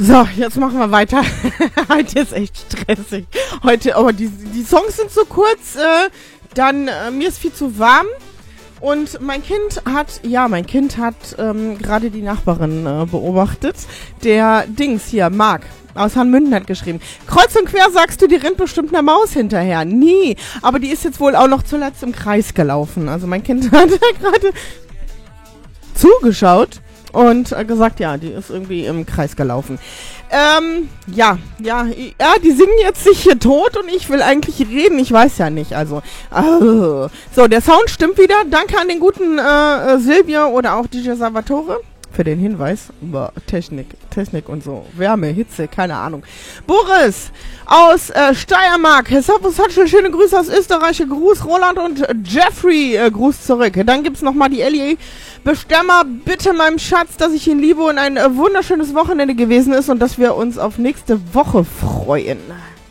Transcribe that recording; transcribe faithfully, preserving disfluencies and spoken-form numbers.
So, jetzt machen wir weiter. Heute ist echt stressig. Heute, aber die, die Songs sind so kurz, äh, dann, äh, mir ist viel zu warm. Und mein Kind hat, ja, mein Kind hat ähm, gerade die Nachbarin äh, beobachtet. Der Dings hier, Marc aus Hanmünden hat geschrieben, kreuz und quer sagst du, die rennt bestimmt einer Maus hinterher. Nie, aber die ist jetzt wohl auch noch zuletzt im Kreis gelaufen. Also mein Kind hat gerade zugeschaut und äh, gesagt, ja, die ist irgendwie im Kreis gelaufen. Ähm, ja, ja, ja, die singen jetzt sich hier tot und ich will eigentlich reden, ich weiß ja nicht, also, äh, so, der Sound stimmt wieder, danke an den guten äh, Silvio oder auch D J Salvatore für den Hinweis über Technik, Technik und so, Wärme, Hitze, keine Ahnung. Boris aus äh, Steiermark, Servus, schöne Grüße aus Österreich, Gruß Roland und Jeffrey, äh, Gruß zurück. Dann gibt's nochmal die Ellie, Bestemmer, bitte meinem Schatz, dass ich ihn liebe und ein äh, wunderschönes Wochenende gewesen ist und dass wir uns auf nächste Woche freuen.